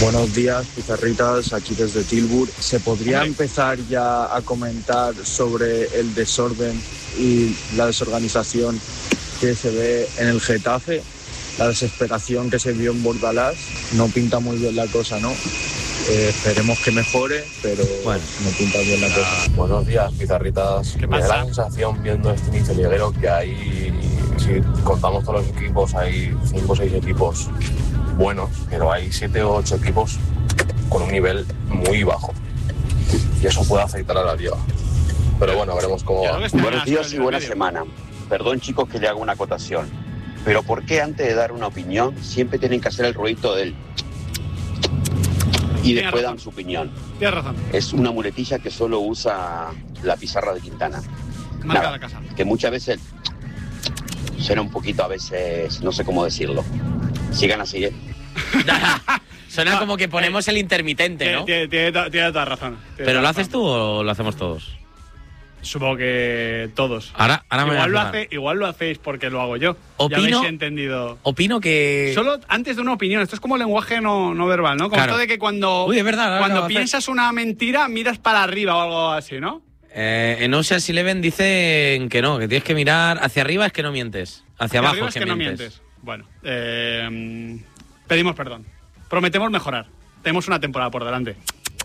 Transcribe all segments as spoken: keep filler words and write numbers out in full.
Buenos días, pizarritas, aquí desde Tilburg. ¿Se podría Hombre. empezar ya a comentar sobre el desorden y la desorganización que se ve en el Getafe? La desesperación que se vio en Bordalás. No pinta muy bien la cosa, ¿no? Eh, esperemos que mejore, pero bueno, no pinta bien la cosa. Buenos días, pizarritas. ¿Qué Me da pasa? la sensación, viendo este inicio liguero, que hay, si contamos todos los equipos, hay cinco o seis equipos buenos, pero hay siete o ocho equipos con un nivel muy bajo. Y eso puede afectar a la liga. Pero bueno, veremos cómo Yo va. creo que está Buenos en días la- y buena medio. semana. Perdón, chicos, que le hago una acotación. Pero ¿por qué antes de dar una opinión siempre tienen que hacer el ruidito del... y Tienes después razón. dan su opinión? Tienes razón. Es una muletilla que solo usa la pizarra de Quintana. Marca Nada, la casa. que muchas veces suena un poquito, a veces, no sé cómo decirlo. Sigan así, ¿eh? Suena como que ponemos el intermitente, ¿no? Tiene, tiene, tiene, tiene toda razón. Tiene ¿Pero toda lo haces razón. tú o lo hacemos todos? Supongo que todos. Ahora, ahora me voy a igual, lo fijar. hace, igual lo hacéis porque lo hago yo. Ya Opino- habéis entendido. Opino que... Solo antes de una opinión. Esto es como lenguaje no, no verbal, ¿no? Como Claro. esto de que cuando, Uy, es verdad, ahora cuando acabo de hacer. piensas una mentira, miras para arriba o algo así, ¿no? Eh, en Ocean's Eleven dicen que no, que tienes que mirar hacia arriba, es que no mientes. Hacia, Hacia abajo arriba es es que, que no mientes. mientes. Bueno, eh, pedimos perdón. Prometemos mejorar. Tenemos una temporada por delante.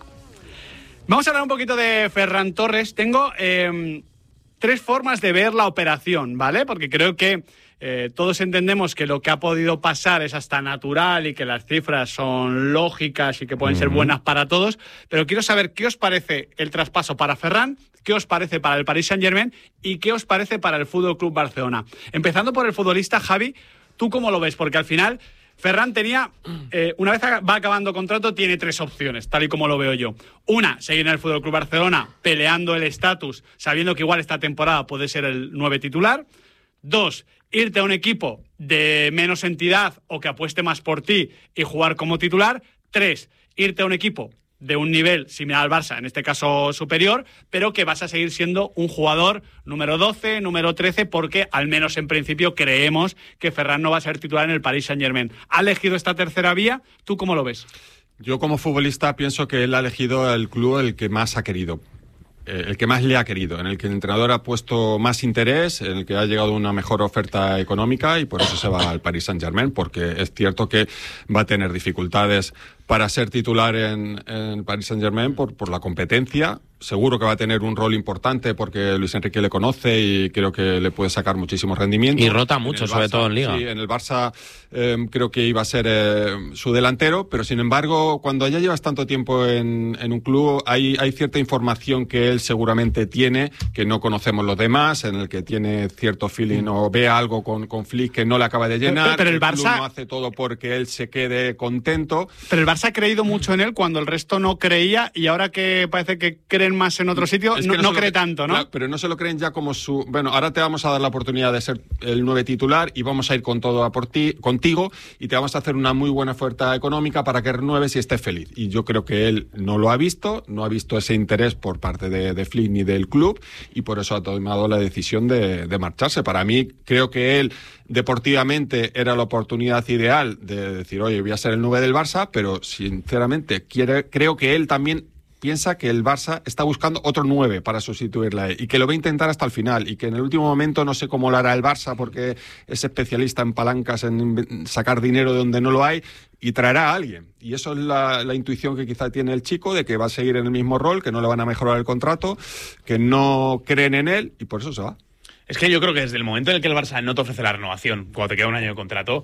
Vamos a hablar un poquito de Ferran Torres. Tengo eh, tres formas de ver la operación, ¿vale? Porque creo que eh, todos entendemos que lo que ha podido pasar es hasta natural y que las cifras son lógicas y que pueden ser buenas para todos. Pero quiero saber qué os parece el traspaso para Ferran, qué os parece para el Paris Saint-Germain y qué os parece para el Fútbol Club Barcelona. Empezando por el futbolista, Javi, ¿tú cómo lo ves? Porque al final Ferran tenía, eh, una vez va acabando contrato, tiene tres opciones, tal y como lo veo yo. Una, seguir en el Fútbol Club Barcelona peleando el estatus, sabiendo que igual esta temporada puede ser el nueve titular. Dos, irte a un equipo de menos entidad o que apueste más por ti y jugar como titular. Tres, irte a un equipo de un nivel similar al Barça, en este caso superior, pero que vas a seguir siendo un jugador número doce, número trece, porque al menos en principio creemos que Ferran no va a ser titular en el Paris Saint-Germain. ¿Ha elegido esta tercera vía? ¿Tú cómo lo ves? Yo como futbolista pienso que él ha elegido el club el que más ha querido. eh, el que más le ha querido, en el que el entrenador ha puesto más interés, en el que ha llegado una mejor oferta económica y por eso se va al Paris Saint-Germain, porque es cierto que va a tener dificultades para ser titular en, en Paris Saint-Germain por, por la competencia. Seguro que va a tener un rol importante porque Luis Enrique le conoce y creo que le puede sacar muchísimo rendimiento. Y rota En mucho, el sobre Barça, todo en Liga. Sí, en el Barça eh, creo que iba a ser eh, su delantero, pero sin embargo, cuando ya llevas tanto tiempo en, en un club, hay, hay cierta información que él seguramente tiene, que no conocemos los demás, en el que tiene cierto feeling o ve algo con, con Flick que no le acaba de llenar. Pero- pero el club Barça- no hace todo porque él se quede contento. Pero el Barça ha creído mucho en él cuando el resto no creía y ahora que parece que creen más en otro sitio, Es no, que no se lo cree cre- tanto, ¿no? Claro, pero no se lo creen ya como su... Bueno, ahora te vamos a dar la oportunidad de ser el nueve titular y vamos a ir con todo a por ti, contigo y te vamos a hacer una muy buena oferta económica para que renueves y estés feliz. Y yo creo que él no lo ha visto, no ha visto ese interés por parte de, de Flick ni del club y por eso ha tomado la decisión de, de marcharse. Para mí, creo que él deportivamente era la oportunidad ideal de decir, oye, voy a ser el nueve del Barça, pero sinceramente quiere, creo que él también piensa que el Barça está buscando otro nueve para sustituirle a él y que lo va a intentar hasta el final y que en el último momento no sé cómo lo hará el Barça porque es especialista en palancas, en sacar dinero de donde no lo hay y traerá a alguien. Y eso es la, la intuición que quizá tiene el chico de que va a seguir en el mismo rol, que no le van a mejorar el contrato, que no creen en él y por eso se va. Es que yo creo que desde el momento en el que el Barça no te ofrece la renovación, cuando te queda un año de contrato,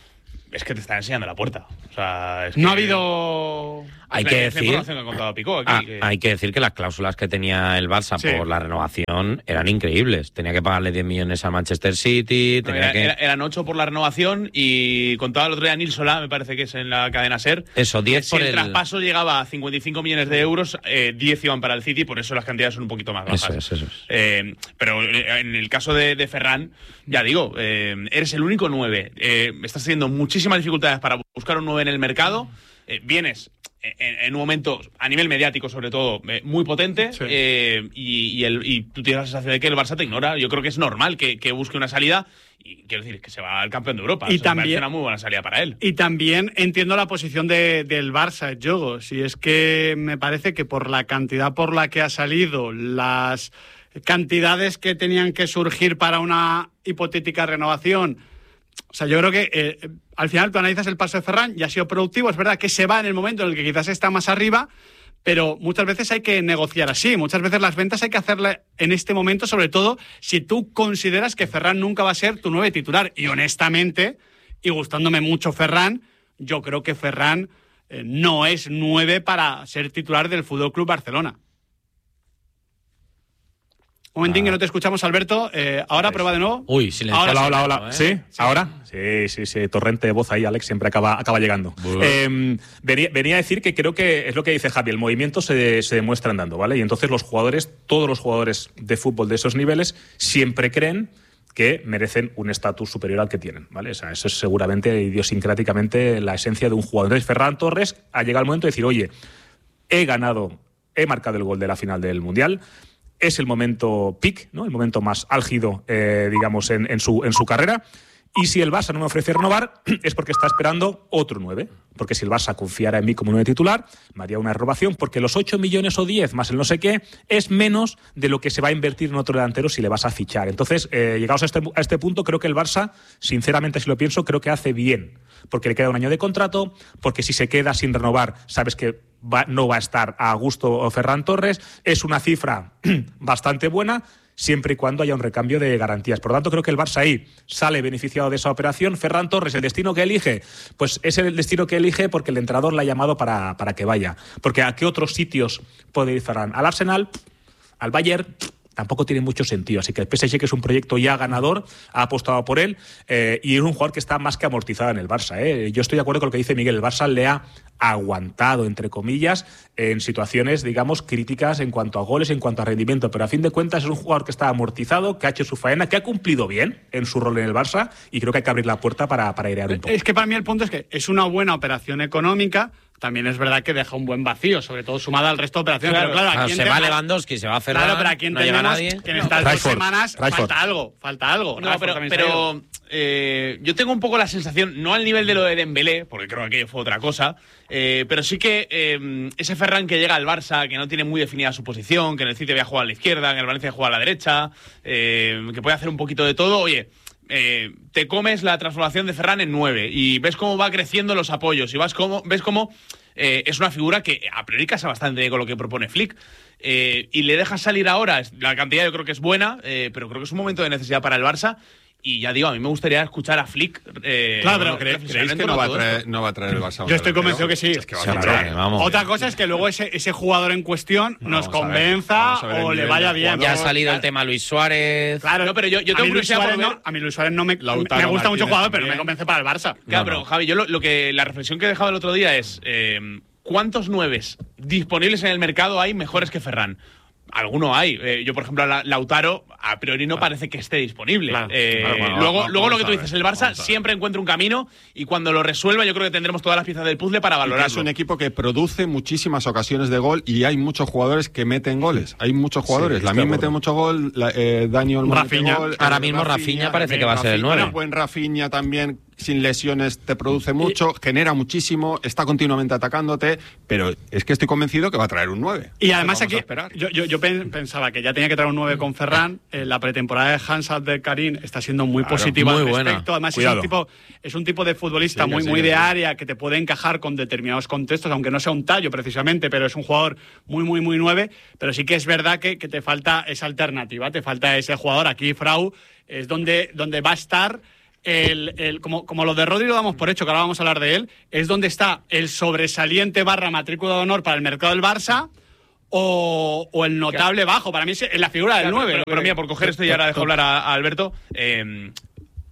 es que te está enseñando la puerta. O sea, es que No ha habido... Hay es que la- es la decir- información que ha contado Pico aquí, Ah, que- hay que decir que las cláusulas que tenía el Barça Sí. por la renovación eran increíbles. Tenía que pagarle diez millones al Manchester City, No, tenía era- que... era- eran ocho por la renovación y contaba el otro día Nil Solá, me parece que es en la cadena SER. Eso, diez Si por el el... traspaso llegaba a cincuenta y cinco millones de euros, eh, diez iban para el City, por eso las cantidades son un poquito más bajas. Eso es, eso es. Eh, pero eh, en el caso de, de Ferran, ya digo, eh, eres el único nueve. Eh, estás teniendo muchísimas dificultades para buscar un nueve en el mercado. Eh, vienes en, en un momento, a nivel mediático sobre todo, eh, muy potente, sí. eh, y, y, el, y tú tienes la sensación de que el Barça te ignora. Yo creo que es normal que, que busque una salida, y quiero decir, que se va al campeón de Europa. Y Eso también, me parece una muy buena salida para él. Y también entiendo la posición de, del Barça, Yogo. Si es que me parece que por la cantidad por la que ha salido, las cantidades que tenían que surgir para una hipotética renovación, o sea, yo creo que eh, al final tú analizas el paso de Ferran y ha sido productivo. Es verdad que se va en el momento en el que quizás está más arriba, pero muchas veces hay que negociar así. Muchas veces las ventas hay que hacerle en este momento, sobre todo si tú consideras que Ferran nunca va a ser tu nueve titular. Y honestamente, y gustándome mucho Ferran, yo creo que Ferran eh, no es nueve para ser titular del F C Barcelona. Un momentín ah. que no te escuchamos, Alberto. Eh, ahora prueba de nuevo. Uy, silencio. Hola, hola, hola. ¿eh? ¿Sí? Sí. ¿Ahora? Sí, sí, sí. Torrente de voz ahí, Alex, siempre acaba, acaba llegando. Eh, venía, venía a decir que creo que es lo que dice Javi, el movimiento se, se demuestra andando, ¿vale? Y entonces los jugadores, todos los jugadores de fútbol de esos niveles, siempre creen que merecen un estatus superior al que tienen, ¿vale? O sea, eso es seguramente idiosincráticamente la esencia de un jugador. Entonces, Ferran Torres ha llegado el momento de decir, oye, he ganado, he marcado el gol de la final del Mundial. Es el momento peak, ¿no? El momento más álgido, eh, digamos, en, en, su, en su carrera. Y si el Barça no me ofrece renovar, es porque está esperando otro nueve. Porque si el Barça confiara en mí como nueve titular, me haría una renovación, porque los ocho millones o diez más el no sé qué es menos de lo que se va a invertir en otro delantero si le vas a fichar. Entonces, eh, llegados a este, a este punto, creo que el Barça, sinceramente, si lo pienso, creo que hace bien. Porque le queda un año de contrato, porque si se queda sin renovar, sabes que va, no va a estar a gusto Ferran Torres. Es una cifra bastante buena, siempre y cuando haya un recambio de garantías. Por lo tanto, creo que el Barça ahí sale beneficiado de esa operación. Ferran Torres, el destino que elige, pues es el destino que elige porque el entrenador le ha llamado para, para que vaya. Porque ¿a qué otros sitios puede ir Ferran? Al Arsenal, al Bayern, tampoco tiene mucho sentido. Así que el P S G, que es un proyecto ya ganador, ha apostado por él, eh, y es un jugador que está más que amortizado en el Barça. Eh. Yo estoy de acuerdo con lo que dice Miguel. El Barça le ha aguantado, entre comillas, en situaciones, digamos, críticas en cuanto a goles, en cuanto a rendimiento, pero a fin de cuentas es un jugador que está amortizado, que ha hecho su faena, que ha cumplido bien en su rol en el Barça, y creo que hay que abrir la puerta para, para airear un poco. Es que para mí el punto es que es una buena operación económica. También es verdad que deja un buen vacío, sobre todo sumada al resto de operaciones. Claro, pero claro, claro, aquí se entendemos, va Lewandowski, se va Ferran, claro, pero aquí no entendemos llega nadie. que en estas no. dos semanas Rashford. falta algo, falta algo. No, Rashford pero, también se ha ido. pero eh, yo tengo un poco la sensación, no al nivel de lo de Dembélé, porque creo que aquello fue otra cosa, eh, pero sí que eh, ese Ferran que llega al Barça, que no tiene muy definida su posición, que en el City voy a jugar a la izquierda, en el Valencia juega a la derecha, eh, que puede hacer un poquito de todo, oye... Eh, te comes la transformación de Ferran en nueve y ves cómo va creciendo los apoyos y vas cómo, ves cómo eh, es una figura que a priori casa bastante con lo que propone Flick, eh, y le dejas salir ahora. La cantidad yo creo que es buena, eh, pero creo que es un momento de necesidad para el Barça. Y ya digo, a mí me gustaría escuchar a Flick. Eh, Claro, pero bueno, ¿Creéis, ¿creéis que no va, a traer, no va a traer el Barça? Yo estoy convencido que sí. Es que va a Sí, traer. hombre, vamos. Otra cosa es que luego ese, ese jugador en cuestión nos Vamos a ver, convenza vamos a ver el o le nivel vaya del bien. Ya ha jugador. salido el tema Luis Suárez. Claro, No, pero yo- yo a tengo mí Luis curiosidad Suárez por no, ver- a mí Luis Suárez no me, Lautaro me gusta mucho Martínez jugador, pero no me también. convence para el Barça. Claro, No, pero no. Javi, yo lo, lo que la reflexión que he dejado el otro día es eh, ¿cuántos nueves disponibles en el mercado hay mejores que Ferran? Alguno hay. Eh, yo, por ejemplo, a la- Lautaro a priori no parece que esté disponible. Claro. Eh, Claro, bueno, luego, vamos luego lo a que tú ver, dices, el vamos Barça a ver. siempre encuentra un camino y cuando lo resuelva yo creo que tendremos todas las piezas del puzzle para Y que valorarlo. es un equipo que produce muchísimas ocasiones de gol y hay muchos jugadores que meten goles. Hay muchos jugadores. Sí, La estoy de mete acuerdo. mucho gol, la, eh, Dani Olmo mete Rafinha. gol, Ahora eh, mismo Rafinha parece que va a ser el Rafinha, nueve. Buen Rafinha también, sin lesiones, te produce mucho, genera muchísimo, está continuamente atacándote, pero es que estoy convencido que va a traer un nueve. Y además Vamos a aquí, esperar. yo, yo, yo pen- pensaba que ya tenía que traer un nueve con Ferran. Eh, la pretemporada de Hans Abdelkarim está siendo muy Claro, positiva muy al buena. respecto. Además es Cuidado. un, tipo, es un tipo de futbolista Sí, que muy, sí, muy que de sí. área, que te puede encajar con determinados contextos, aunque no sea un tallo precisamente, pero es un jugador muy, muy, muy nueve. Pero sí que es verdad que, que te falta esa alternativa, te falta ese jugador. Aquí Frau es donde, donde va a estar... El, el, como, como lo de Rodri lo damos por hecho, que ahora vamos a hablar de él, es donde está el sobresaliente barra matrícula de honor para el mercado del Barça o, o el notable bajo. Para mí es la figura del Claro, nueve. Pero, pero mira, por coger esto y ahora dejo hablar a, a Alberto. Eh,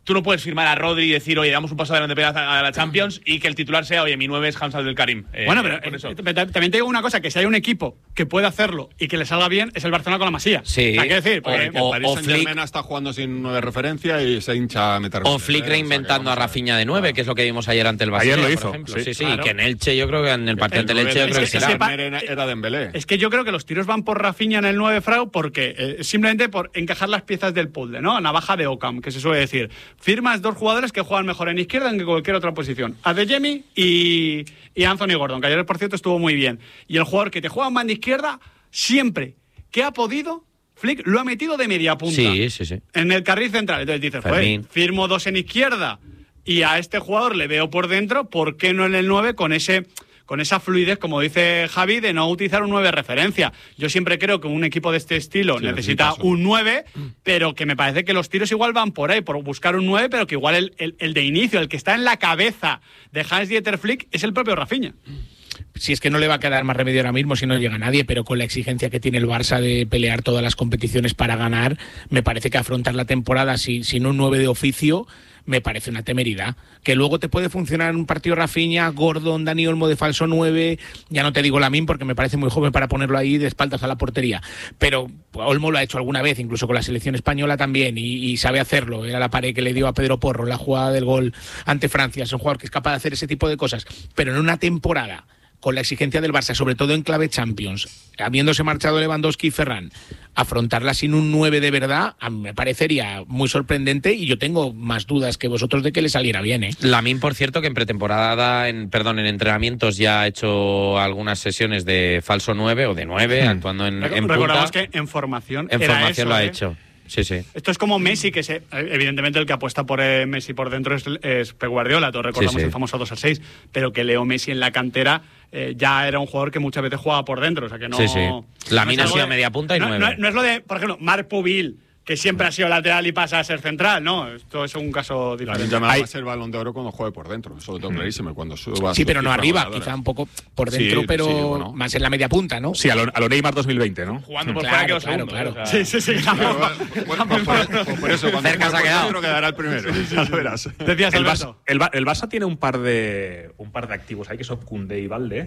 tú no puedes firmar a Rodri y decir, oye, damos un paso adelante a la Champions y que el titular sea, oye, mi nueve es Hamza Abdelkarim. Eh, bueno, pero por eso. eh, también te digo una cosa, que si hay un equipo que puede hacerlo y que le salga bien, es el Barcelona con la Masía. Sí. Hay que decir, porque o, o, o Flick está jugando sin nueve referencia y se hincha a meter. O Flick reinventando a Rafinha de nueve, que es lo que vimos ayer ante el Barcelona. Ayer lo hizo, por ejemplo. sí, sí, sí claro. Y que en Elche, yo creo que en el partido ante el Elche, yo creo que es que será. sepa- Era, era Dembélé. Es que yo creo que los tiros van por Rafinha en el nueve, Frau, porque eh, simplemente por encajar las piezas del puzzle, ¿no? Navaja de Occam, que se suele decir. Firmas dos jugadores que juegan mejor en izquierda que en cualquier otra posición. Adeyemi y, y Anthony Gordon, que ayer, por cierto, estuvo muy bien. Y el jugador que te juega en banda izquierda, siempre que ha podido, Flick lo ha metido de media punta. Sí, sí, sí. En el carril central. Entonces dices, Fermín. pues, firmo dos en izquierda y a este jugador le veo por dentro, ¿por qué no en el nueve con ese... con esa fluidez, como dice Javi, de no utilizar un nueve de referencia? Yo siempre creo que un equipo de este estilo Sí, necesita necesita un nueve, pero que me parece que los tiros igual van por ahí, por buscar un nueve, pero que igual el, el, el de inicio, el que está en la cabeza de Hans-Dieter Flick, es el propio Rafinha. Si es que no le va a quedar más remedio ahora mismo si no llega nadie, pero con la exigencia que tiene el Barça de pelear todas las competiciones para ganar, me parece que afrontar la temporada sin, sin un nueve de oficio me parece una temeridad. Que luego te puede funcionar en un partido Rafinha, Gordon, Dani Olmo de falso nueve, ya no te digo Lamine porque me parece muy joven para ponerlo ahí de espaldas a la portería, pero Olmo lo ha hecho alguna vez, incluso con la selección española también, y, y sabe hacerlo. Era la pared que le dio a Pedro Porro, la jugada del gol ante Francia. Es un jugador que es capaz de hacer ese tipo de cosas, pero en una temporada con la exigencia del Barça, sobre todo en clave Champions, habiéndose marchado Lewandowski y Ferran, afrontarla sin un nueve de verdad, a mí me parecería muy sorprendente, y yo tengo más dudas que vosotros de que le saliera bien, ¿eh? Lamine, por cierto, que en pretemporada, en, perdón, en entrenamientos ya ha hecho algunas sesiones de falso nueve o de nueve, hmm. actuando en, en Recordamos punta. que en formación En era formación eso, lo ha ¿eh? hecho. Sí, sí. Esto es como Messi, que se, evidentemente el que apuesta por eh, Messi por dentro es, es Pep Guardiola, todos recordamos Sí, sí. el famoso dos a seis, pero que Leo Messi en la cantera eh, ya era un jugador que muchas veces jugaba por dentro, o sea que no... Sí, sí. Lamine no ha es sido algo de- media punta y no, nueve. No, no es lo de, por ejemplo, Marc Pubil, que siempre ha sido lateral y pasa a ser central, no, esto es un caso diferente. Ya me va a ser Balón de Oro cuando juegue por dentro, eso lo tengo clarísimo. Cuando suba Sí, sus pero no cifras arriba, goleadoras. quizá un poco por dentro, Sí, pero sí, bueno. más en la media punta, ¿no? Sí, a lo, a lo Neymar dos mil veinte, ¿no? Jugando por Claro, fuera quedó claro, segundo. claro. ¿eh? O sea, Sí, sí, sí. Claro, bueno, bueno, pues por, pues por eso, cuando Cerca juegue se ha por quedado. dentro quedará el primero. Ya lo verás. Decías, El Barça, Alberto. el, Ba- el Barça tiene un par de un par de activos ahí que son Koundé y Valde,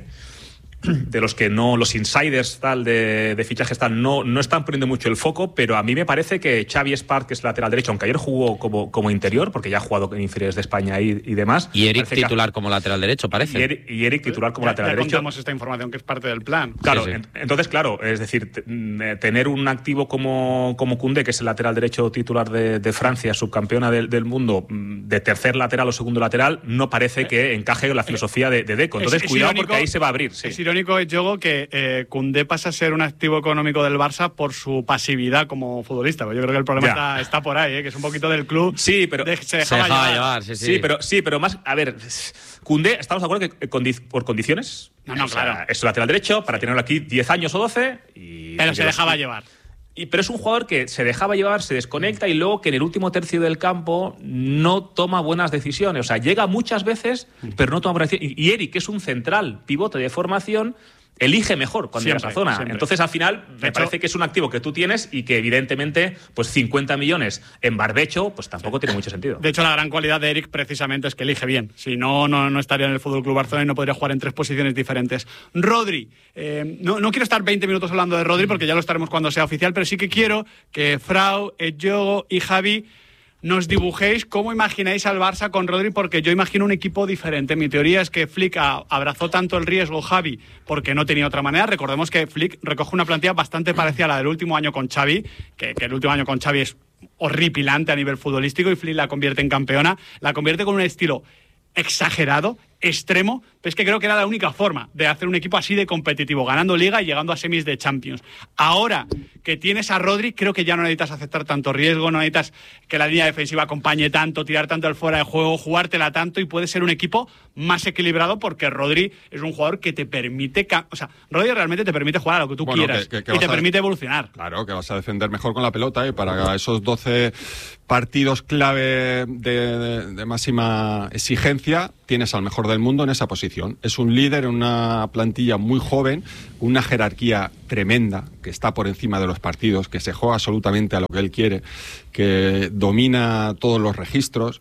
de los que no los insiders tal de, de fichajes tal no, no están poniendo mucho el foco, pero a mí me parece que Xavi Espart, que es lateral derecho, aunque ayer jugó como, como interior, porque ya ha jugado en inferiores de España y, y demás. Y Eric parece que ha- titular como lateral derecho, parece. y Eric, y Eric titular como Ya- lateral ya derecho. contamos esta información que es parte del plan. Claro, Sí, sí. en- entonces, claro, es decir, te- mm, tener un activo como, como Koundé, que es el lateral derecho titular de, de Francia, subcampeona del, del mundo, mm, de tercer lateral o segundo lateral, no parece que encaje en la filosofía de, de Deco. Entonces, Es- es cuidado irónico- porque ahí se va a abrir. Sí. Es irónico, Yogo, que eh, Koundé pasa a ser un activo económico del Barça por su pasividad como futbolista. Yo creo que el problema Ya. está, está por ahí, ¿eh? Que es un poquito del club. Sí, pero- de- se Se dejaba, dejaba llevar. llevar, sí, sí. Sí, pero, sí, pero más. A ver, Koundé, ¿estamos de acuerdo que condi- por condiciones? No, no, O sea, claro. es lateral derecho para tenerlo aquí diez años o doce. Y, Pero y se que los- dejaba llevar. Y, pero es un jugador que se dejaba llevar, se desconecta y luego que en el último tercio del campo no toma buenas decisiones. O sea, llega muchas veces, pero no toma buenas decisiones. Y, y Eric, que es un central pivote de formación, elige mejor cuando llega a esa Siempre, zona. siempre. Entonces, al final, me hecho- parece que es un activo que tú tienes y que, evidentemente, pues cincuenta millones en barbecho, pues tampoco tiene mucho sentido. De hecho, la gran cualidad de Eric precisamente es que elige bien. Si no, no, no estaría en el Fútbol Club Barcelona y no podría jugar en tres posiciones diferentes. Rodri, eh, no, no quiero estar veinte minutos hablando de Rodri porque ya lo estaremos cuando sea oficial, pero sí que quiero que Frau, Yogo y Javi nos dibujéis cómo imagináis al Barça con Rodri, porque yo imagino un equipo diferente. Mi teoría es que Flick a- abrazó tanto el riesgo, Javi, porque no tenía otra manera. Recordemos que Flick recoge una plantilla bastante parecida a la del último año con Xavi, que, que el último año con Xavi es horripilante a nivel futbolístico, y Flick la convierte en campeona, la convierte con un estilo exagerado, extremo, pero es que creo que era la única forma de hacer un equipo así de competitivo, ganando Liga y llegando a semis de Champions. Ahora que tienes a Rodri, creo que ya no necesitas aceptar tanto riesgo, no necesitas que la línea defensiva acompañe tanto, tirar tanto el fuera de juego, jugártela tanto, y puede ser un equipo más equilibrado porque Rodri es un jugador que te permite... ca- O sea, Rodri realmente te permite jugar a lo que tú Bueno, quieras que- que- que y vas te a- permite evolucionar. Claro, que vas a defender mejor con la pelota y para esos doce partidos clave de, de- de máxima exigencia, tienes al mejor del mundo en esa posición. Es un líder en una plantilla muy joven, una jerarquía tremenda, que está por encima de los partidos, que se juega absolutamente a lo que él quiere, que domina todos los registros.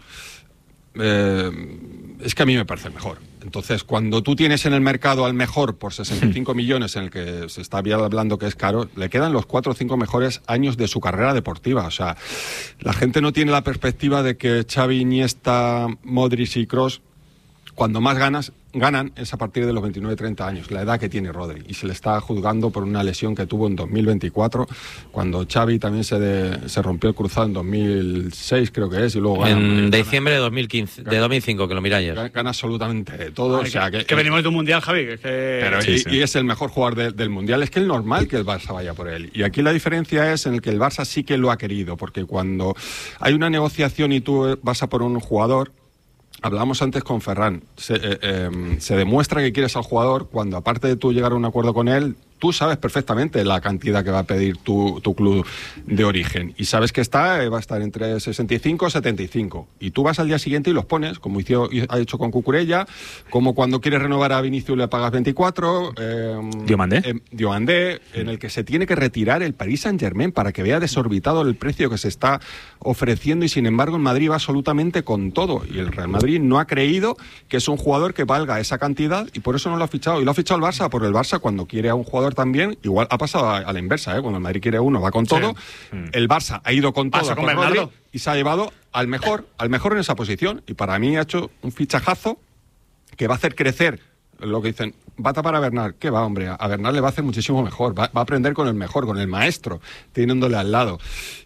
Eh, es que a mí me parece el mejor. Entonces, cuando tú tienes en el mercado al mejor por sesenta y cinco millones, en el que se está hablando que es caro, le quedan los cuatro o cinco mejores años de su carrera deportiva. O sea, la gente no tiene la perspectiva de que Xavi, Iniesta, Modric y Kroos, cuando más ganas, ganan es a partir de los veintinueve treinta años, la edad que tiene Rodri. Y se le está juzgando por una lesión que tuvo en dos mil veinticuatro, cuando Xavi también se, de, se rompió el cruzado en dos mil seis, creo que es, y luego gana. En diciembre de dos mil quince, de dos mil cinco, que lo miré ayer. Gana, gana absolutamente todo. Ay, o sea, que, que, que venimos de un mundial, Javi. Que, que... Pero sí, y, sí. y es el mejor jugador de, del mundial. Es que es normal que el Barça vaya por él. Y aquí la diferencia es en el que el Barça sí que lo ha querido, porque cuando hay una negociación y tú vas a por un jugador. Hablábamos antes con Ferran, se, eh, eh, se demuestra que quieres al jugador cuando, aparte de tú llegar a un acuerdo con él, tú sabes perfectamente la cantidad que va a pedir tu, tu club de origen y sabes que está eh, va a estar entre sesenta y cinco y setenta y cinco y tú vas al día siguiente y los pones, como hizo, ha hecho con Cucurella, como cuando quieres renovar a Vinicius le pagas veinticuatro, eh, Diomandé, eh, Diomandé, en el que se tiene que retirar el Paris Saint-Germain para que vea desorbitado el precio que se está ofreciendo y sin embargo el Madrid va absolutamente con todo y el Real Madrid no ha creído que es un jugador que valga esa cantidad y por eso no lo ha fichado. Y lo ha fichado el Barça, porque el Barça cuando quiere a un jugador también, igual ha pasado a, a la inversa, ¿eh? Cuando el Madrid quiere uno, va con todo. Sí. El Barça ha ido con todo con con Rodri, y se ha llevado al mejor, al mejor en esa posición. Y para mí ha hecho un fichajazo que va a hacer crecer lo que dicen, va a tapar a Bernat. ¿Qué va, hombre? A Bernat le va a hacer muchísimo mejor. Va, va a aprender con el mejor, con el maestro, teniéndole al lado.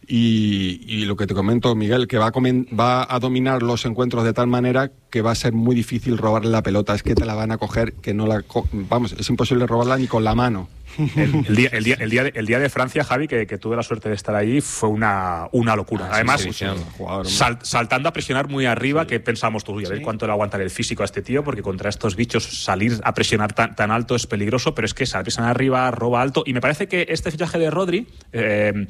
Y, y lo que te comento, Miguel, que va a, comen, va a dominar los encuentros de tal manera que va a ser muy difícil robarle la pelota. Es que te la van a coger, que no la... Co vamos, es imposible robarla ni con la mano. El, el, día, el, día, el, día de, el día de Francia, Javi, que, que tuve la suerte de estar ahí, fue una, una locura. Ah, Además, sí, sí, sí, jugador, sal, saltando a presionar muy arriba, sí. Que pensamos tú, a ver sí. cuánto le aguanta el físico a este tío, porque contra estos bichos salir a presionar tan, tan alto es peligroso, pero es que sale presionar arriba, roba alto. Y me parece que este fichaje de Rodri... Eh,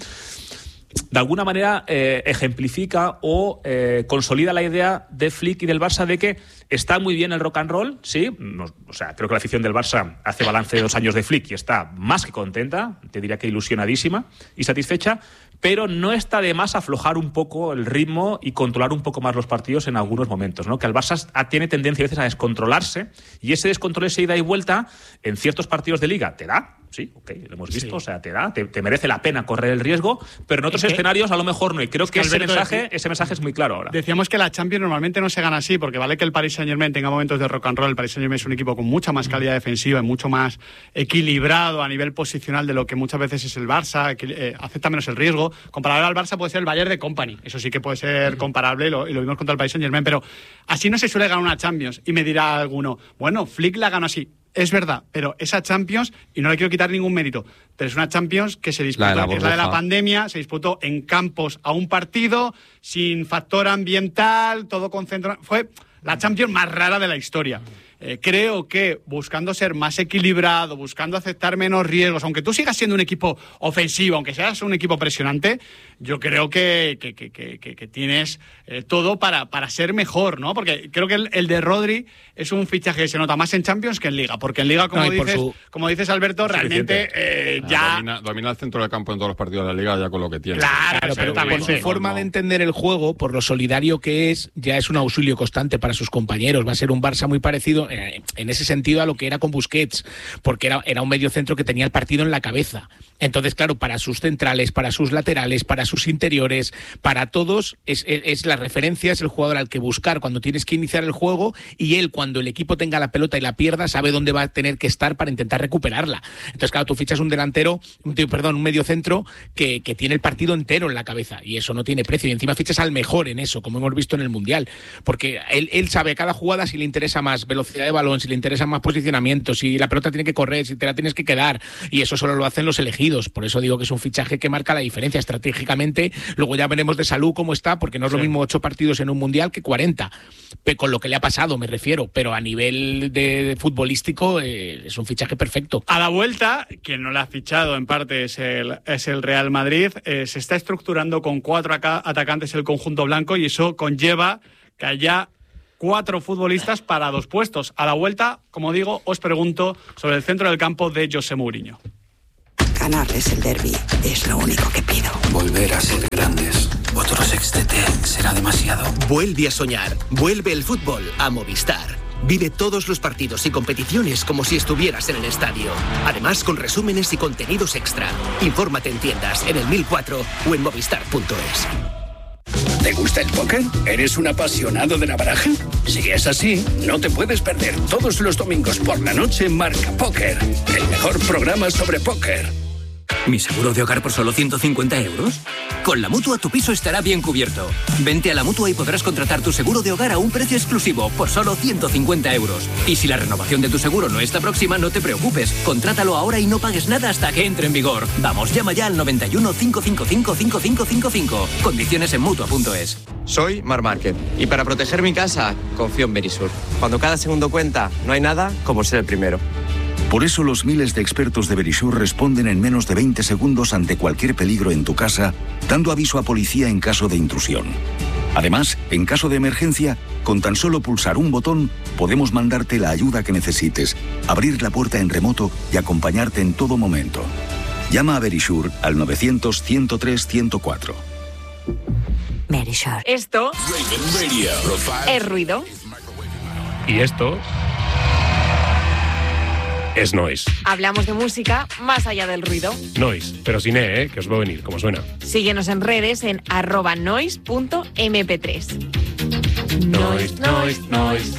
de alguna manera eh, ejemplifica o eh, consolida la idea de Flick y del Barça de que está muy bien el rock and roll, sí, no, o sea, creo que la afición del Barça hace balance de dos años de Flick y está más que contenta, te diría que ilusionadísima y satisfecha, pero no está de más aflojar un poco el ritmo y controlar un poco más los partidos en algunos momentos, ¿no? Que el Barça tiene tendencia a veces a descontrolarse y ese descontrol, esa ida y vuelta en ciertos partidos de Liga te da, sí, ok, lo hemos visto, sí. O sea, te da, te, te merece la pena correr el riesgo, pero en otros es escenarios que, a lo mejor no, y creo que, que ese mensaje, decía, ese mensaje es muy claro ahora. Decíamos que la Champions normalmente no se gana así, porque vale que el Paris Saint-Germain tenga momentos de rock and roll, el Paris Saint-Germain es un equipo con mucha más calidad defensiva y mucho más equilibrado a nivel posicional de lo que muchas veces es el Barça, que eh, acepta menos el riesgo. Comparable al Barça puede ser el Bayern de Company, eso sí que puede ser comparable y lo, y lo vimos contra el Paris Saint-Germain, pero así no se suele ganar una Champions. Y me dirá alguno, bueno, Flick la ganó así. Es verdad, pero esa Champions, y no le quiero quitar ningún mérito, pero es una Champions que se disputó, la es la de la pandemia, se disputó en campos a un partido, sin factor ambiental, todo concentrado. Fue la Champions más rara de la historia. Eh, creo que buscando ser más equilibrado, buscando aceptar menos riesgos, aunque tú sigas siendo un equipo ofensivo, aunque seas un equipo presionante, yo creo que, que, que, que, que tienes eh, todo para, para ser mejor, ¿no? Porque creo que el, el de Rodri es un fichaje que se nota más en Champions que en Liga, porque en Liga, como, no, dices, su... como dices, Alberto, es realmente eh, ya... Domina, domina el centro del campo en todos los partidos de la Liga ya con lo que tiene. Claro, pero por su forma de entender el juego, por lo solidario que es, ya es un auxilio constante para sus compañeros. Va a ser un Barça muy parecido eh, en ese sentido a lo que era con Busquets, porque era, era un mediocentro que tenía el partido en la cabeza. Entonces, claro, para sus centrales, para sus laterales, para sus interiores, para todos, es, es, es la referencia, es el jugador al que buscar cuando tienes que iniciar el juego, y él, cuando el equipo tenga la pelota y la pierda, sabe dónde va a tener que estar para intentar recuperarla. Entonces, claro, tú fichas un delantero, un, perdón, un mediocentro que, que tiene el partido entero en la cabeza, y eso no tiene precio, y encima fichas al mejor en eso, como hemos visto en el Mundial, porque él, él sabe a cada jugada si le interesa más velocidad de balón, si le interesa más posicionamiento, si la pelota tiene que correr, si te la tienes que quedar, y eso solo lo hacen los elegidos. Por eso digo que es un fichaje que marca la diferencia estratégicamente. Luego ya veremos de salud cómo está, porque no es sí. lo mismo ocho partidos en un Mundial que cuarenta, con lo que le ha pasado me refiero, pero a nivel de, de futbolístico eh, es un fichaje perfecto. A la vuelta, quien no le ha fichado en parte es el, es el Real Madrid, eh, se está estructurando con cuatro atacantes el conjunto blanco, y eso conlleva que haya cuatro futbolistas para dos puestos. A la vuelta, como digo, os pregunto sobre el centro del campo de José Mourinho. Ganarles el derbi es lo único que pido. Volver a ser grandes. Otro sextete será demasiado. Vuelve a soñar. Vuelve el fútbol a Movistar. Vive todos los partidos y competiciones como si estuvieras en el estadio. Además, con resúmenes y contenidos extra. Infórmate en tiendas, en el mil cuatro o en movistar punto es. ¿Te gusta el póker? ¿Eres un apasionado de la baraja? Si es así, no te puedes perder todos los domingos por la noche Marca Póker, el mejor programa sobre póker. ¿Mi seguro de hogar por solo ciento cincuenta euros? Con la Mutua tu piso estará bien cubierto. Vente a la Mutua y podrás contratar tu seguro de hogar a un precio exclusivo por solo ciento cincuenta euros. Y si la renovación de tu seguro no está próxima, no te preocupes. Contrátalo ahora y no pagues nada hasta que entre en vigor. Vamos, llama ya al noventa y uno, cinco cinco cinco, cinco cinco cinco cinco. Condiciones en Mutua punto es. Soy Mar Márquez y para proteger mi casa confío en Verisur. Cuando cada segundo cuenta, no hay nada como ser el primero. Por eso los miles de expertos de Verisur responden en menos de veinte segundos ante cualquier peligro en tu casa, dando aviso a policía en caso de intrusión. Además, en caso de emergencia, con tan solo pulsar un botón, podemos mandarte la ayuda que necesites, abrir la puerta en remoto y acompañarte en todo momento. Llama a Verisur al novecientos, ciento tres, ciento cuatro. Verisur. Esto es ruido. Y esto es noise. Hablamos de música más allá del ruido. Noise, pero sin E, ¿eh? Que os va a venir, como suena. Síguenos en redes en arroba noise punto eme pe tres. Noise, noise, noise.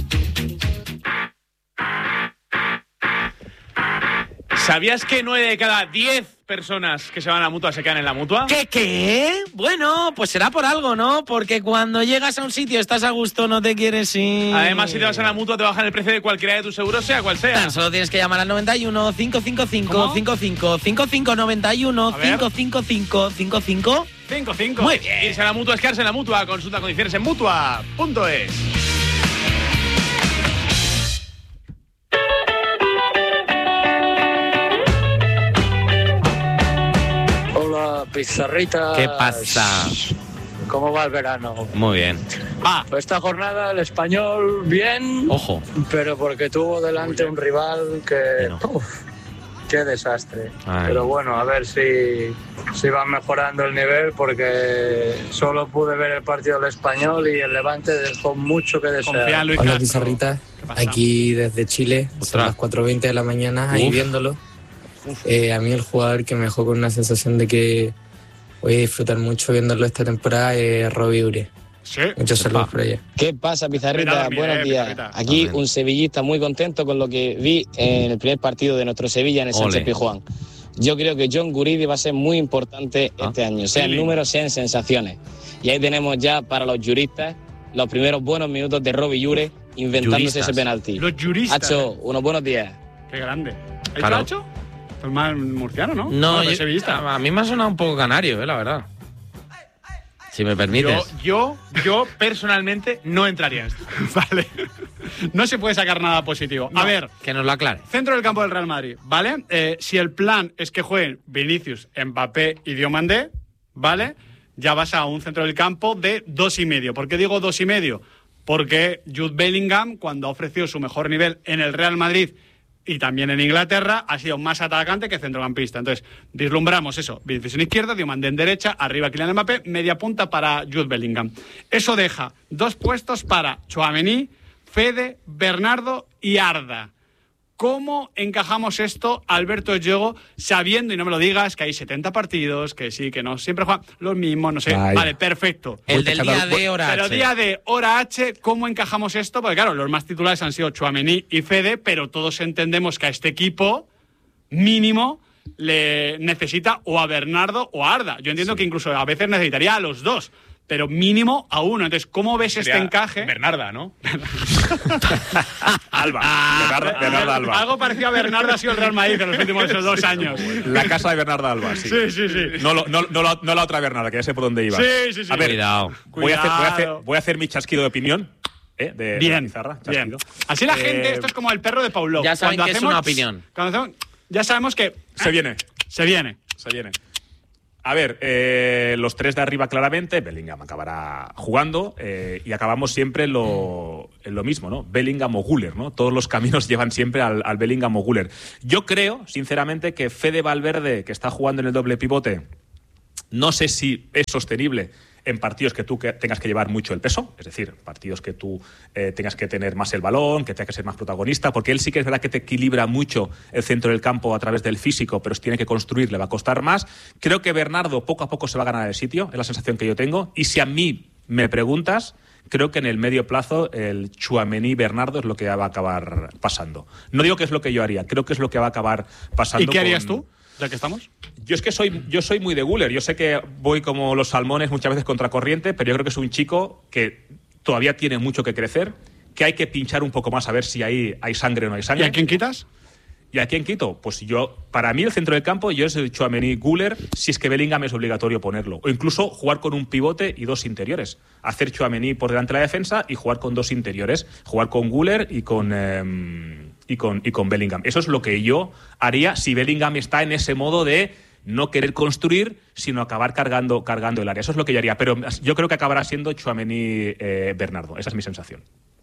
¿Sabías que nueve de cada diez personas que se van a la Mutua se quedan en la Mutua? ¿Qué, qué? Bueno, pues será por algo, ¿no? Porque cuando llegas a un sitio, estás a gusto, no te quieres ir. Además, si te vas a la Mutua, te bajan el precio de cualquiera de tus seguros, sea cual sea. Tan solo tienes que llamar al noventa y uno, cinco cinco cinco, cinco cinco, cinco cinco noventa y uno, cinco cinco cinco, cinco cinco. cinco cinco. Muy bien. Irse a la Mutua es quedarse en la Mutua. Consulta condiciones en Mutua punto es. Pizarrita. ¿Qué pasa? ¿Cómo va el verano? Muy bien. Ah, esta jornada el Español bien. Ojo. Pero porque tuvo delante un rival que... No. Uf, qué desastre. Ay. Pero bueno, a ver si, si van mejorando el nivel porque solo pude ver el partido del Español y el Levante dejó mucho que desear. Hola Pizarrita, aquí desde Chile, son las cuatro veinte de la mañana, ahí Uf. viéndolo. Eh, a mí el jugador que me dejó con una sensación de que voy a disfrutar mucho viéndolo esta temporada es Robbie Ure. Sí. Muchos saludos por allá. ¿Qué pasa, Pizarrita? Mira, mira, Buenos eh, días. Pizarrita. Aquí Amén. un sevillista muy contento con lo que vi en el primer partido de nuestro Sevilla en el Ole. Sánchez Pizjuán. Yo creo que John Guridi va a ser muy importante Ah. este año, sea en números, sea en sensaciones. Y ahí tenemos ya para los juristas los primeros buenos minutos de Robbie Ure inventándose Juristas. ese penalti. Los juristas. Hacho, unos buenos días. Qué grande. ¿El Claro. Hacho? Pues más murciano, ¿no? No, Bueno, yo- pues sevillista. a, a mí me ha sonado un poco canario, eh, la verdad. Si me permites. Yo, yo, yo personalmente no entraría en esto. Vale. No se puede sacar nada positivo. A No, ver, que nos lo aclare. centro del campo del Real Madrid, ¿vale? Eh, si el plan es que jueguen Vinicius, Mbappé y Diomandé, ¿vale? Ya vas a un centro del campo de dos y medio. ¿Por qué digo dos y medio? Porque Jude Bellingham, cuando ha ofrecido su mejor nivel en el Real Madrid y también en Inglaterra, ha sido más atacante que centrocampista. Entonces, vislumbramos eso. Vinicius en izquierda, Diomandé en derecha, arriba Kylian Mbappé, media punta para Jude Bellingham. Eso deja dos puestos para Tchouaméni, Fede, Bernardo y Arda. ¿Cómo encajamos esto, Alberto Diego, sabiendo, y no me lo digas, que hay setenta partidos, que sí, que no siempre juegan los mismos, no sé? Ay. Vale, perfecto. El del día de hora Pero H. día de hora H, ¿cómo encajamos esto? Porque claro, los más titulares han sido Tchouaméni y Fede, pero todos entendemos que a este equipo, mínimo, le necesita o a Bernardo o a Arda. Yo entiendo que incluso a veces necesitaría a los dos, pero mínimo a uno. Entonces, ¿cómo ves Sería este encaje? Bernarda, ¿no? Alba. Bernarda, Bernarda Alba. Algo parecido a Bernardo ha sido el Real Madrid en los últimos esos dos años. La casa de Bernarda Alba, sí. Sí, sí, sí. No, lo- no, no, la- no la otra Bernarda, que ya sé por dónde iba. Sí, sí, sí. A ver, Cuidado. Voy, a hacer, voy, a hacer, Cuidado. voy a hacer mi chasquido de opinión. ¿eh? De, de Bien, la pizarra, bien. chasquido. Así la Eh, gente, esto es como el perro de Paulo. Ya saben Cuando que es hacemos- una opinión. Cuando hacemos, ya sabemos que Se viene, se viene. se viene. A ver, eh, los tres de arriba claramente, Bellingham acabará jugando eh, y acabamos siempre en lo, en lo mismo, ¿no? Bellingham o Güler, ¿no? Todos los caminos llevan siempre al, al Bellingham o Güler. Yo creo, sinceramente, que Fede Valverde, que está jugando en el doble pivote, no sé si es sostenible en partidos que tú que tengas que llevar mucho el peso, es decir, partidos que tú eh, tengas que tener más el balón, que tengas que ser más protagonista, porque él sí que es verdad que te equilibra mucho el centro del campo a través del físico, pero si tiene que construir le va a costar más. Creo que Bernardo poco a poco se va a ganar el sitio, es la sensación que yo tengo, y si a mí me preguntas, creo que en el medio plazo el Tchouaméni-Bernardo es lo que va a acabar pasando. No digo que es lo que yo haría, creo que es lo que va a acabar pasando. ¿Y qué harías con... tú? ¿Ya que estamos? Yo es que soy, yo soy muy de Güler. Yo sé que voy como los salmones muchas veces contracorriente, pero yo creo que es un chico que todavía tiene mucho que crecer, que hay que pinchar un poco más a ver si ahí hay sangre o no hay sangre. ¿Y a quién quitas? ¿Y a quién quito? Pues yo, para mí el centro del campo yo es el Tchouaméni Güler, si es que Bellingham es obligatorio ponerlo. O incluso jugar con un pivote y dos interiores. Hacer Tchouaméni por delante de la defensa y jugar con dos interiores. Jugar con Güler y con... Eh, Y con, y con Bellingham. Eso es lo que yo haría si Bellingham está en ese modo de no querer construir, sino acabar cargando, cargando el área. Eso es lo que yo haría. Pero yo creo que acabará siendo Tchouaméni-Bernardo. Eh, Esa es mi sensación.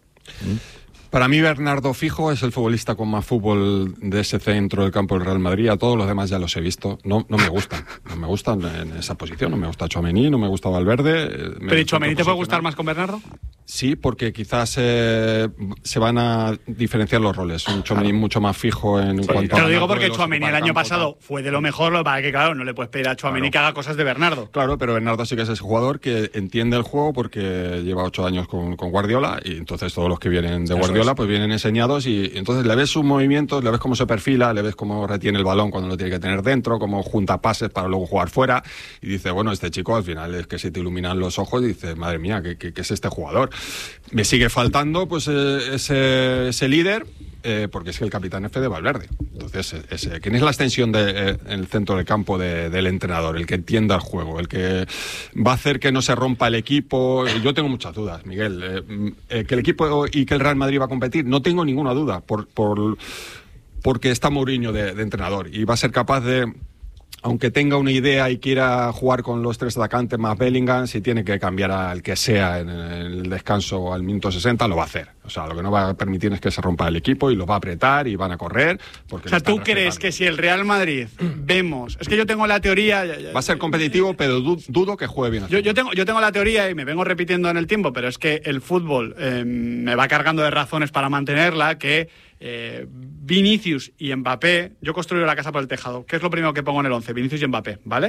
Para mí, Bernardo fijo es el futbolista con más fútbol de ese centro del campo del Real Madrid. A todos los demás ya los he visto. No, no me gustan. No me gustan en esa posición. No me gusta Tchouaméni, no me gusta Valverde. ¿Pero y Tchouaméni te puede gustar más con Bernardo? Sí, porque quizás eh, se van a diferenciar los roles. Un Tchouaméni mucho más fijo en Sí, cuanto te a... lo digo porque Tchouaméni el año pasado fue de lo mejor, lo para que claro, no le puedes pedir a Tchouaméni Claro. que haga cosas de Bernardo. Claro, pero Bernardo sí que es ese jugador que entiende el juego porque lleva ocho años con, con Guardiola y entonces todos los que vienen de Eso Guardiola es. pues vienen enseñados y, y entonces le ves sus movimientos, le ves cómo se perfila, le ves cómo retiene el balón cuando lo tiene que tener dentro, cómo junta pases para luego jugar fuera y dice, bueno, este chico al final es que se te iluminan los ojos y dices, madre mía, ¿qué, qué, qué es este jugador? Me sigue faltando pues eh, ese, ese líder eh, porque es que el capitán es Fede Valverde. Entonces, ese, ¿quién es la extensión de, eh, en el centro del campo de, del entrenador? El que entienda el juego, el que va a hacer que no se rompa el equipo. Yo tengo muchas dudas, Miguel. Eh, eh, que el equipo y que el Real Madrid va a competir, no tengo ninguna duda, por, por, porque está Mourinho de, de entrenador y va a ser capaz de... Aunque tenga una idea y quiera jugar con los tres atacantes más Bellingham, si tiene que cambiar al que sea en el descanso o al minuto sesenta, lo va a hacer. O sea, lo que no va a permitir es que se rompa el equipo y lo va a apretar y van a correr. Porque O sea, ¿tú crees que si el Real Madrid vemos... Es que yo tengo la teoría... va a ser competitivo, pero du- dudo que juegue bien. Yo, yo, tengo, yo tengo la teoría y me vengo repitiendo en el tiempo, pero es que el fútbol eh, me va cargando de razones para mantenerla, que eh, Vinicius y Mbappé, yo construyo la casa por el tejado, ¿qué es lo primero que pongo en el once? Vinicius y Mbappé, ¿vale?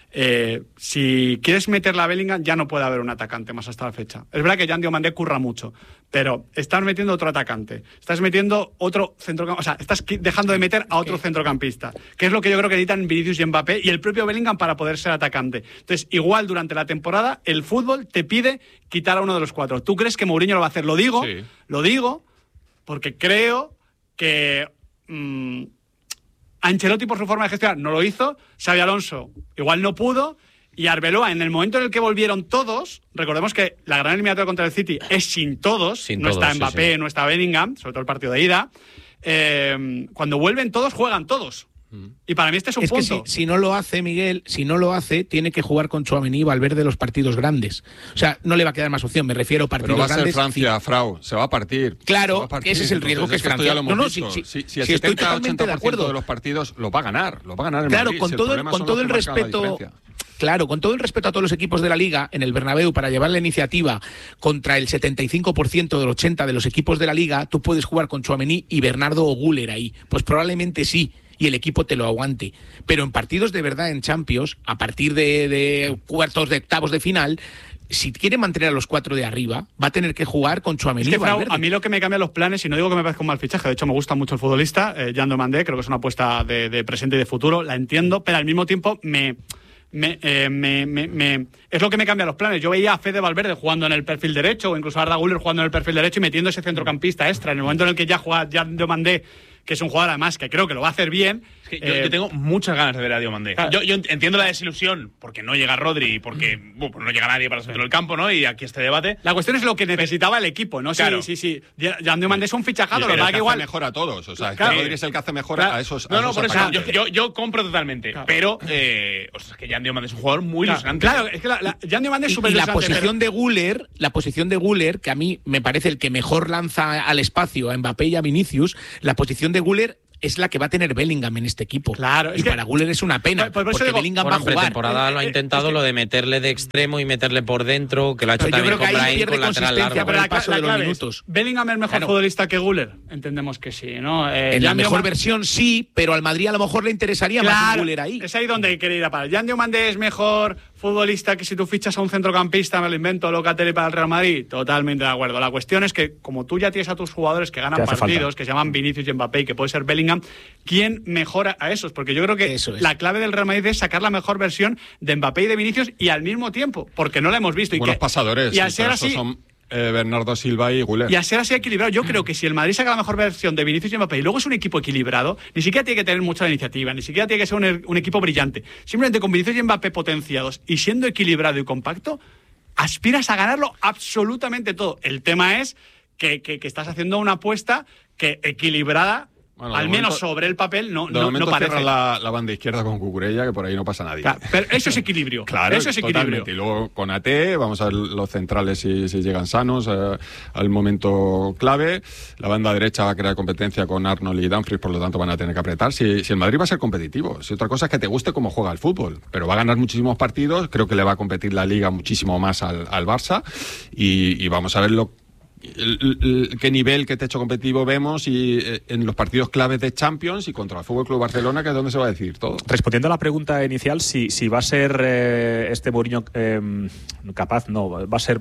Eh, si quieres meterla a Bellingham, ya no puede haber un atacante más hasta la fecha. Es verdad que Jan Diomandé curra mucho, pero estás metiendo otro atacante, estás metiendo otro centrocampista, o sea, estás qui- dejando de meter a otro centrocampista, que es lo que yo creo que necesitan Vinicius y Mbappé y el propio Bellingham para poder ser atacante. Entonces, igual durante la temporada, el fútbol te pide quitar a uno de los cuatro. ¿Tú crees que Mourinho lo va a hacer? Lo digo, Sí. lo digo, porque creo que... mmm, Ancelotti, por su forma de gestionar, no lo hizo. Xabi Alonso igual no pudo. Y Arbeloa, en el momento en el que volvieron todos, recordemos que la gran eliminatoria contra el City es sin todos, Sin no todos, está sí, Mbappé, sí. no está Bellingham, sobre todo el partido de ida. Eh, cuando vuelven todos, juegan todos. Y para mí este es un Es que punto. si, si no lo hace, Miguel, si no lo hace, tiene que jugar con Tchouaméni y Valverde los partidos grandes. O sea, no le va a quedar más opción. Me refiero a partidos Pero va a ser grandes. Francia, Frau, se va a partir. Claro, Se va a partir. ese es el riesgo Entonces, que es esto ya Francia. lo hemos No, no, visto. sí, sí, si, si el sí, estoy setenta totalmente ochenta de por ciento acuerdo. de los partidos lo va a ganar, lo va a ganar el Claro, Madrid. con Si el todo, el, problema con son todo los el que marcan la respeto. diferencia. Claro, con todo el respeto a todos los equipos de la Liga en el Bernabéu para llevar la iniciativa contra el setenta y cinco por ciento del ochenta por ciento de los equipos de la Liga, tú puedes jugar con Tchouaméni y Bernardo o Güler ahí. Pues probablemente sí, y el equipo te lo aguante. Pero en partidos de verdad en Champions, a partir de, de cuartos de octavos de final, si quiere mantener a los cuatro de arriba, va a tener que jugar con Tchouaméni Es que, y Frau, Valverde. a mí lo que me cambia los planes, y no digo que me parezca un mal fichaje, de hecho me gusta mucho el futbolista, eh, Jan Diomandé, creo que es una apuesta de, de presente y de futuro, la entiendo, pero al mismo tiempo me... Me, eh, me, me, me- es lo que me cambia los planes. Yo veía a Fede Valverde jugando en el perfil derecho o incluso a Arda Güler jugando en el perfil derecho y metiendo ese centrocampista extra. En el momento en el que ya juega Jan Diomandé, que es un jugador además que creo que lo va a hacer bien. Es que yo, eh, yo tengo muchas ganas de ver a Diomandé. Claro. Yo, yo entiendo la desilusión porque no llega Rodri y porque bueno, no llega nadie para el centro del campo, ¿no? Y aquí este debate. La cuestión es lo que necesitaba el equipo, ¿no? Claro. Sí, sí, sí. Jan Diomandé es un fichajazo, lo que que igual mejora a todos. O sea, claro. que Rodri es el que hace mejor claro. a esos. No, a no, esos por eso yo, atacantes. yo, yo compro totalmente. Claro. Pero, eh, o sea, es que Jan Diomandé es un jugador muy claro. ilusionante. Claro, es que la, la, Jan Diomandé es súper Y, y la ilusionante, posición pero... de Güler, la posición de Güler, que a mí me parece el que mejor lanza al espacio a Mbappé y a Vinicius, la posición de Güler es la que va a tener Bellingham en este equipo. Claro, y es que, para Güler es una pena, por, por porque digo, Bellingham bueno, va a jugar. En pretemporada lo ha intentado, es que, lo de meterle de extremo y meterle por dentro, que lo ha hecho pero también con Brahim, con lateral largo. Pero el paso la, de la los clave minutos. Es, ¿Bellingham es mejor claro. futbolista que Güler? Entendemos que sí, ¿no? Eh, en la Jan mejor Diomandé... versión sí, pero al Madrid a lo mejor le interesaría claro, más un Güler ahí. Es ahí donde quiere ir a parar. Jan Diomandé es mejor futbolista que si tú fichas a un centrocampista, me lo invento, Locatelli para el Real Madrid. Totalmente de acuerdo. La cuestión es que, como tú ya tienes a tus jugadores que ganan partidos, falta. que se llaman Vinicius y Mbappé, y que puede ser Bellingham, ¿quién mejora a esos? Porque yo creo que Eso es. la clave del Real Madrid es sacar la mejor versión de Mbappé y de Vinicius y al mismo tiempo, porque no la hemos visto. Y Buenos que, pasadores. Y al ser así... Son eh, Bernardo Silva y Güler. Y a ser así equilibrado, yo creo que si el Madrid saca la mejor versión de Vinicius y Mbappé y luego es un equipo equilibrado, ni siquiera tiene que tener mucha iniciativa, ni siquiera tiene que ser un, un equipo brillante. Simplemente con Vinicius y Mbappé potenciados y siendo equilibrado y compacto, aspiras a ganarlo absolutamente todo. El tema es que, que, que estás haciendo una apuesta que equilibrada, bueno, al menos momento, sobre el papel, no, de no, momento no parece. Cierra la, la banda izquierda con Cucurella, que por ahí no pasa nadie. Claro, pero eso es equilibrio. Claro, eso es equilibrio. Totalmente. Y luego con A T, vamos a ver los centrales si, si llegan sanos eh, al momento clave. La banda derecha va a crear competencia con Arnold y Dumfries, por lo tanto van a tener que apretar. Si, si el Madrid va a ser competitivo, si otra cosa es que te guste cómo juega el fútbol, pero va a ganar muchísimos partidos, creo que le va a competir la Liga muchísimo más al, al Barça y, y vamos a ver lo El, el, qué nivel, qué techo competitivo vemos y eh, en los partidos claves de Champions y contra el Fútbol Club Barcelona, que es donde se va a decir todo. Respondiendo a la pregunta inicial, si, si va a ser eh, este Mourinho eh, capaz, no, va a ser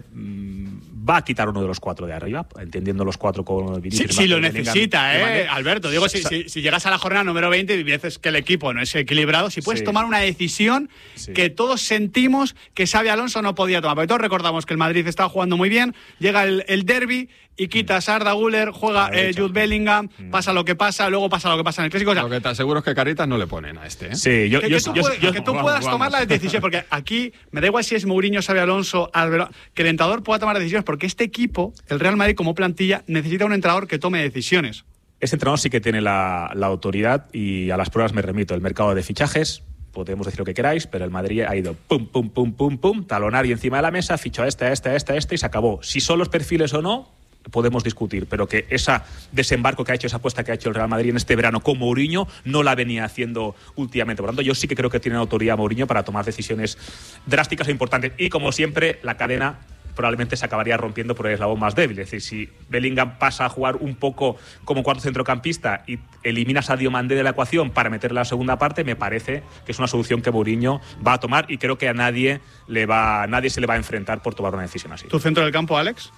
va a quitar uno de los cuatro de arriba, entendiendo los cuatro con Vinicius. Sí, si lo necesita, eh, Alberto. Digo, si, si, si llegas a la jornada número veinte y dices que el equipo no es equilibrado, si puedes sí. tomar una decisión sí. que todos sentimos que Xabi Alonso no podía tomar. Porque todos recordamos que el Madrid estaba jugando muy bien, llega el, el derbi y quitas a Arda Güler, juega eh, Jude Bellingham, mm. pasa lo que pasa, luego pasa lo que pasa en el Clásico. O sea, lo que te aseguro es que caritas no le ponen a este. ¿eh? Sí, yo, que, yo, que tú, yo, puedes, yo, que tú vamos, puedas vamos. tomar la decisión, porque aquí me da igual si es Mourinho, Xabi Alonso, Albero, que el entrenador pueda tomar decisiones, porque este equipo, el Real Madrid como plantilla, necesita un entrenador que tome decisiones. Este entrenador sí que tiene la, la autoridad y a las pruebas me remito. El mercado de fichajes, podemos decir lo que queráis, pero el Madrid ha ido pum, pum, pum, pum, pum, talonario encima de la mesa, fichó a este, a este, a este, a este y se acabó. Si son los perfiles o no, podemos discutir, pero que ese desembarco que ha hecho, esa apuesta que ha hecho el Real Madrid en este verano con Mourinho, no la venía haciendo últimamente. Por lo tanto, yo sí que creo que tiene autoridad Mourinho para tomar decisiones drásticas e importantes. Y como siempre, la cadena probablemente se acabaría rompiendo por el eslabón más débil. Es decir, si Bellingham pasa a jugar un poco como cuarto centrocampista y eliminas a Diomandé de la ecuación para meterle la segunda parte, me parece que es una solución que Mourinho va a tomar y creo que a nadie le va, nadie se le va a enfrentar por tomar una decisión así. ¿Tu centro del campo, Alex?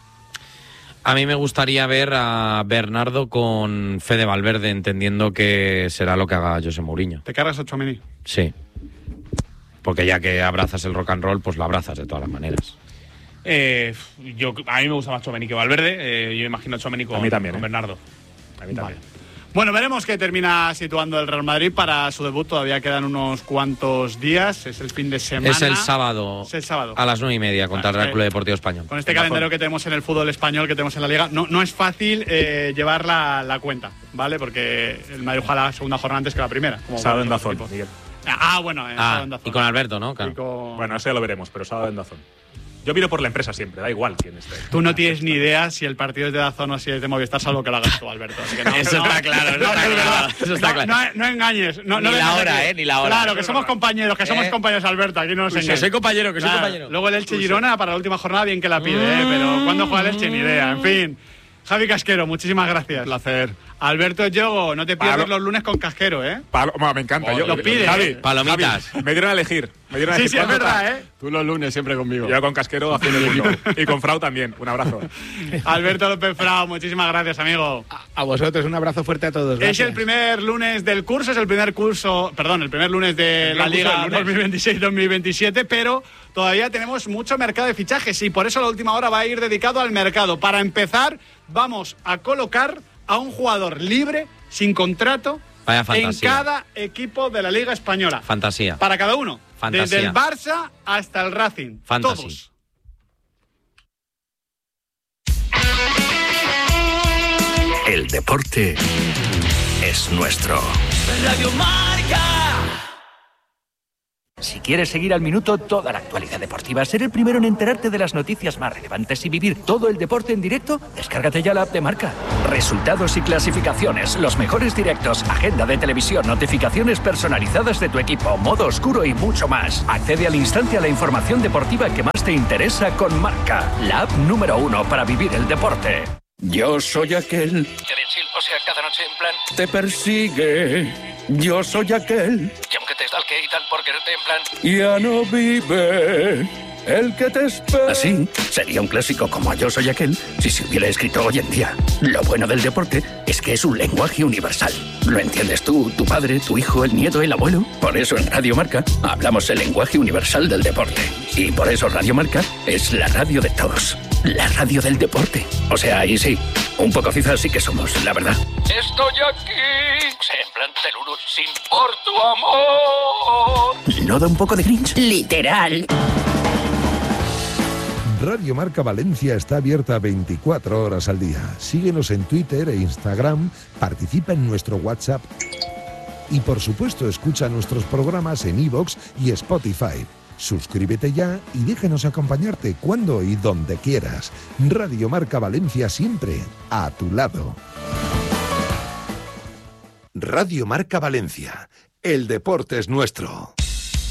A mí me gustaría ver a Bernardo con Fede Valverde, entendiendo que será lo que haga José Mourinho. ¿Te cargas a Tchouaméni? Sí. Porque ya que abrazas el rock and roll, pues lo abrazas de todas las maneras. Eh, yo, a mí me gusta más Tchouaméni que Valverde. Eh, yo imagino a Tchouaméni con, a mí también, con ¿eh? Bernardo. A mí también. Vale. Bueno, veremos qué termina situando el Real Madrid para su debut. Todavía quedan unos cuantos días. Es el fin de semana. Es el sábado. Es el sábado. A las nueve y media contra el Real Club Deportivo Español. Con este calendario que tenemos en el fútbol español, que tenemos en la Liga, no, no es fácil eh, llevar la, la cuenta, ¿vale? Porque el Madrid juega la segunda jornada antes que la primera. Como sábado en Dazón, Miguel. Ah, bueno, eh, ah, sábado en Dazón. Y con Alberto, ¿no? Claro. Con... Bueno, eso ya lo veremos, pero sábado en Dazón. Yo miro por la empresa siempre, da igual quién esté. Tú no tienes ni idea si el partido es de Dazón o si es de Movistar, salvo que lo hagas tú, Alberto. Así que no, eso no, está claro, eso no, está no, claro. Eso está no, claro. No, no engañes. No, ni no la hora, aquí. ¿eh? Ni la hora. Claro, que somos compañeros, que somos ¿Eh? compañeros, Alberto. Aquí no nos engañes. Que soy compañero, que soy claro. compañero. Luego el Elche Girona para la última jornada, bien que la pide, ¿eh? Pero ¿cuándo juega el Elche? Ni idea. En fin. Javi Casquero, muchísimas gracias. Un placer. Alberto Yogo, no te pierdas Palo. los lunes con Casquero, ¿eh? Palo, me encanta. Oh, yo, lo pide. Javi, ¿eh? Palomitas. Javi, me dieron a elegir. Me dieron a Sí, elegir. sí, es verdad, ¿eh? Tú los lunes siempre conmigo. Yo con Casquero haciendo el equipo. Y con Frau también. Un abrazo. Alberto López Frau, muchísimas gracias, amigo. A, a vosotros, un abrazo fuerte a todos. Gracias. Es el primer lunes del curso, es el primer curso, perdón, el primer lunes de El la curso Liga del lunes. dos mil veintiséis dos mil veintisiete, pero todavía tenemos mucho mercado de fichajes y por eso la última hora va a ir dedicado al mercado. Para empezar, vamos a colocar a un jugador libre sin contrato Vaya en fantasía. cada equipo de la Liga Española. Fantasía. Para cada uno. Fantasía. Desde el Barça hasta el Racing. Fantasía. Todos. El deporte es nuestro. Radio Marca. Si quieres seguir al minuto toda la actualidad deportiva, ser el primero en enterarte de las noticias más relevantes y vivir todo el deporte en directo, descárgate ya la app de Marca. Resultados y clasificaciones, los mejores directos, agenda de televisión, notificaciones personalizadas de tu equipo, modo oscuro y mucho más. Accede al instante a la información deportiva que más te interesa con Marca, la app número uno para vivir el deporte. Yo soy aquel O sea, cada noche en plan... te persigue. Yo soy aquel Y aunque te stalke y tal por quererte en plan... ya no vive. El que te espera. Así sería un clásico como Yo soy aquel si se hubiera escrito hoy en día. Lo bueno del deporte es que es un lenguaje universal. Lo entiendes tú, tu padre, tu hijo, el nieto, el abuelo. Por eso en Radio Marca hablamos el lenguaje universal del deporte. Y por eso Radio Marca es la radio de todos. La radio del deporte. O sea, ahí sí, un poco cizas sí que somos, la verdad. Estoy aquí. O sea, en plan teluro, sin por tu amor. ¿No da un poco de cringe? Literal. Radio Marca Valencia está abierta veinticuatro horas al día. Síguenos en Twitter e Instagram, participa en nuestro WhatsApp y por supuesto escucha nuestros programas en iVoox y Spotify. Suscríbete ya y déjanos acompañarte cuando y donde quieras. Radio Marca Valencia siempre a tu lado. Radio Marca Valencia. El deporte es nuestro.